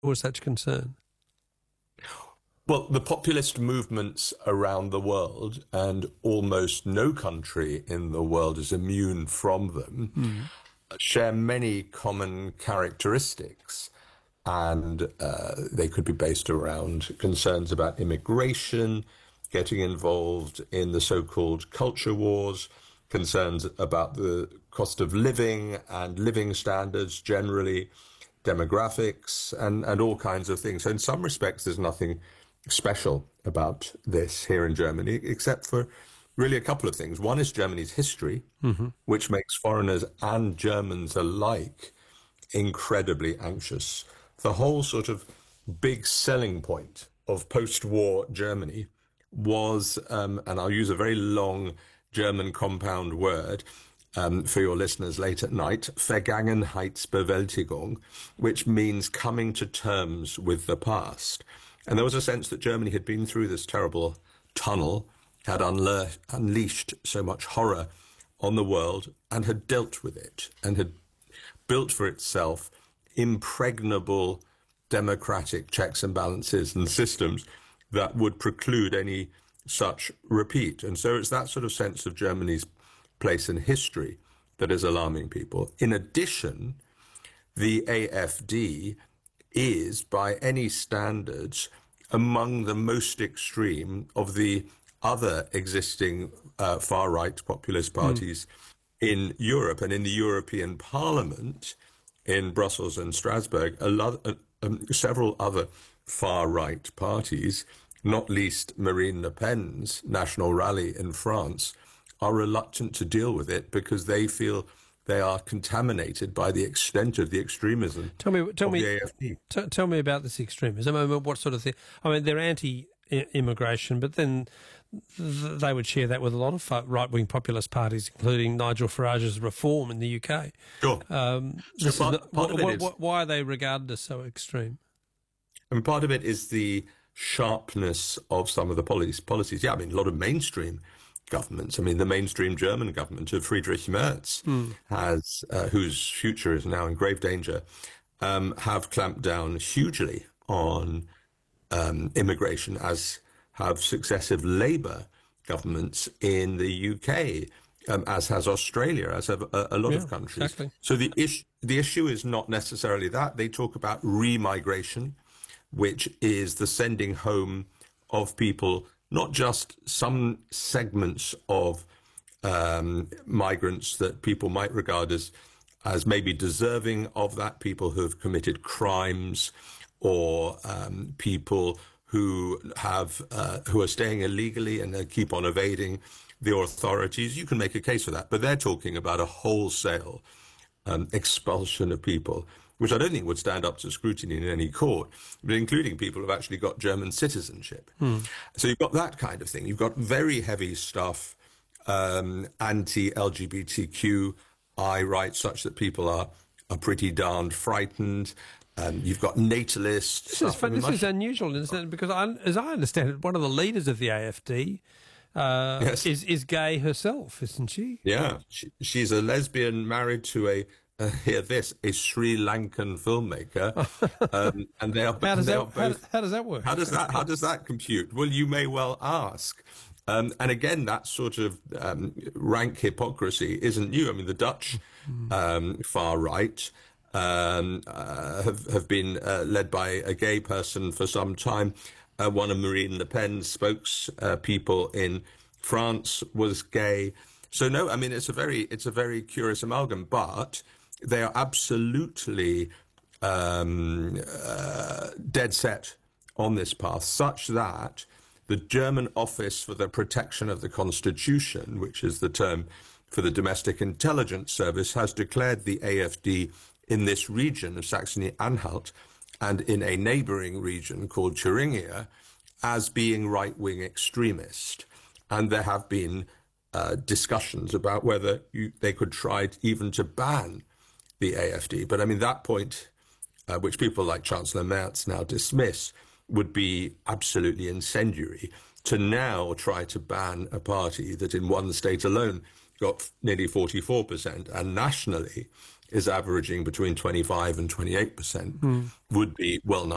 such concern? Well, the populist movements around the world, and almost no country in the world is immune from them, share many common characteristics. And they could be based around concerns about immigration, getting involved in the so-called culture wars, concerns about the cost of living and living standards generally, demographics, and all kinds of things. So in some respects, there's nothing special about this here in Germany, except for really a couple of things. One is Germany's history, which makes foreigners and Germans alike incredibly anxious. The whole sort of big selling point of post-war Germany was, and I'll use a very long German compound word for your listeners late at night, Vergangenheitsbewältigung, which means coming to terms with the past. And there was a sense that Germany had been through this terrible tunnel, had unleashed so much horror on the world, and had dealt with it, and had built for itself impregnable democratic checks and balances and systems that would preclude any such repeat. And so it's that sort of sense of Germany's place in history that is alarming people. In addition, the AfD is, by any standards, among the most extreme of the other existing far-right populist parties in Europe. And in the European Parliament, in Brussels and Strasbourg, several other far-right parties, not least Marine Le Pen's National Rally in France, are reluctant to deal with it because they feel they are contaminated by the extent of the extremism of the AfD. Tell me about this extremism. I mean, what sort of thing? I mean, they're anti-immigration, but then they would share that with a lot of right-wing populist parties, including Nigel Farage's Reform in the UK. Sure. Why are they regarded as so extreme? And part of it is the sharpness of some of the policies. Yeah, I mean, a lot of mainstream governments. I mean, the mainstream German government of Friedrich Merz has, whose future is now in grave danger, have clamped down hugely on immigration, as have successive Labour governments in the UK, as has Australia, as have a lot of countries. Exactly. So the issue is not necessarily that. They talk about remigration, which is the sending home of people, not just some segments of migrants that people might regard as maybe deserving of that, people who have committed crimes, or people who are staying illegally and keep on evading the authorities. You can make a case for that, but they're talking about a wholesale expulsion of people, which I don't think would stand up to scrutiny in any court, but including people who've actually got German citizenship. So you've got that kind of thing. You've got very heavy stuff, anti-LGBTQI rights, such that people are pretty darned frightened. You've got natalist. This is unusual, isn't it? Because as I understand it, one of the leaders of the AfD is gay herself, isn't she? Yeah, she's a lesbian married to a Sri Lankan filmmaker, and they are. How does that work? How does that compute? Well, you may well ask. And again, that sort of rank hypocrisy isn't new. I mean, the Dutch far right have been led by a gay person for some time. One of Marine Le Pen's spokespeople in France was gay. So no, I mean, it's a very curious amalgam, but they are absolutely dead set on this path, such that the German Office for the Protection of the Constitution, which is the term for the Domestic Intelligence Service, has declared the AfD in this region of Saxony-Anhalt and in a neighbouring region called Thuringia as being right-wing extremist. And there have been discussions about whether they could try even to ban the AfD. But I mean, that point, which people like Chancellor Merz now dismiss, would be absolutely incendiary, to now try to ban a party that in one state alone got nearly 44% and nationally is averaging between 25 and 28%, would be well